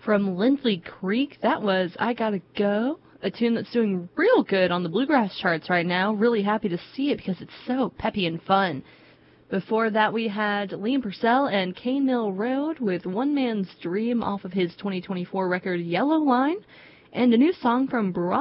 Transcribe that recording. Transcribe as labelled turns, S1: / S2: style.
S1: From Lindley Creek, that was I Gotta Go, a tune that's doing real good on the bluegrass charts right now. Really happy to see it because it's so peppy and fun. Before that, we had Liam Purcell and Cane Mill Road with One Man's Dream off of his 2024 record Yellow Line, and a new song from Barack